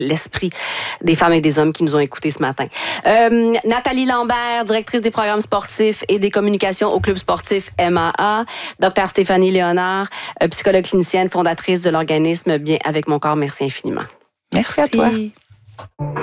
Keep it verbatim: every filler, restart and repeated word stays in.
l'esprit des femmes et des hommes qui nous ont écoutés ce matin. Euh, Nathalie Lambert, directrice des programmes sportifs et des communications au Club sportif M A A. Docteur Stéphanie Léonard, euh, psychologue clinicienne, fondatrice de l'organisme Bien avec mon corps. Merci infiniment. Merci, Merci à toi.